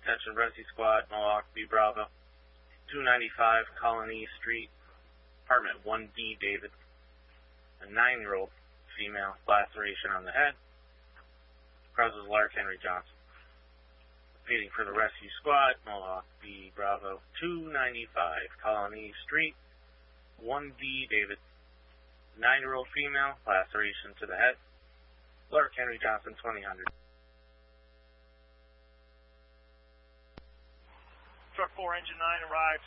Attention Rescue Squad, Mohawk B Bravo, 295 Colony Street, apartment 1D, David. A 9-year-old female, laceration on the head. Causes Lark Henry Johnson. Repeating for the Rescue Squad, Mohawk B Bravo, 295 Colony Street, 1D, David. 9-year-old female, laceration to the head. Lark Henry Johnson, 2000. Truck 4, Engine 9 arrived,